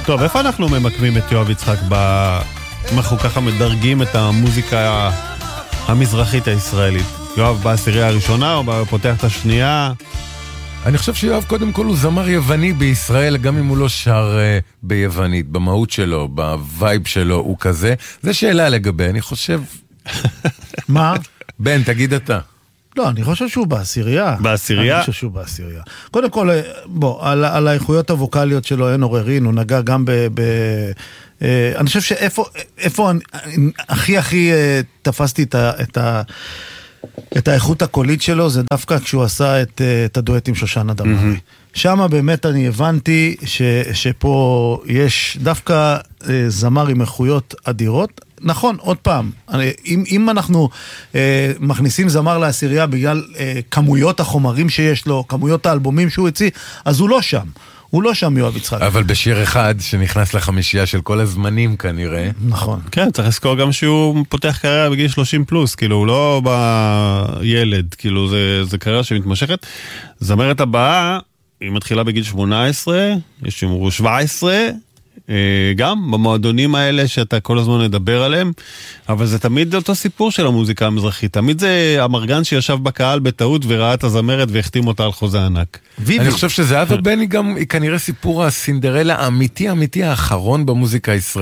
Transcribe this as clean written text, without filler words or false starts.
טוב, איפה אנחנו ממקמים את יואב יצחק אם אנחנו ככה מדרגים את המוזיקה המזרחית הישראלית? יואב בעשירייה הראשונה או פותח את השנייה? אני חושב שיואב קודם כל הוא זמר יווני בישראל, גם אם הוא לא שר ביוונית, במהות שלו, בווייב שלו, הוא כזה. זה שאלה לגבי, אני חושב... מה? בן, תגיד אתה. לא, אני חושב שהוא בעשירייה. בעשירייה? אני חושב שהוא בעשירייה. קודם כל, בוא, על האיכויות הווקליות שלו אין עוררין, הוא נגע גם אני חושב שאיפה הכי תפסתי את האיכות הקולית שלו, זה דווקא כשהוא עשה את הדואט עם שושנה דמארי. שם באמת אני הבנתי שפה יש דווקא זמר עם איכויות אדירות. נכון, עוד פעם, אם אנחנו מכניסים זמר לעשירייה בגלל כמויות החומרים שיש לו, כמויות האלבומים שהוא הוציא, אז הוא לא שם. הוא לא שם יואב יצחק. אבל בשיר אחד שנכנס לחמישייה של כל הזמנים כנראה. נכון. כן, צריך לזכור גם שהוא פותח קריירה בגיל 30 פלוס, כאילו הוא לא בילד, כאילו זה קריירה שמתמשכת. זמרת הבאה, היא מתחילה בגיל 18, יש שאומרו 17, גם במועדונים האלה שאתה כל הזמן מדבר עליהם, אבל זה תמיד אותו סיפור של המוזיקה המזרחית, תמיד זה המרגן שישב בקהל בטעות וראה את הזמרת והחתים אותה על חוזה ענק. אני חושב שזהבה בני גם היא כנראה סיפור הסינדרלה האמיתי האחרון במוזיקה הישראלית.